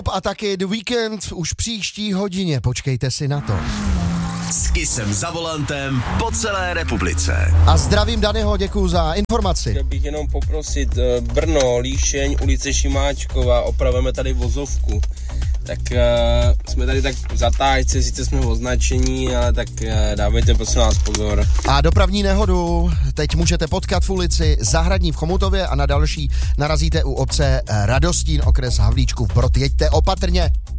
A taky The Weekend už příští hodině, počkejte si na to. S Kissem za volantem po celé republice. A zdravím Danyho, děkuju za informaci. Chtěl bych jenom poprosit Brno, Líšeň, ulice Šimáčková, opravujeme tady vozovku. Tak jsme tady tak v zatáčce, sice jsme označení, ale tak dávejte prosím vás pozor. A dopravní nehodu teď můžete potkat v ulici Zahradní v Chomutově a na další narazíte u obce Radostín, okres Havlíčkův Brod. Jeďte opatrně.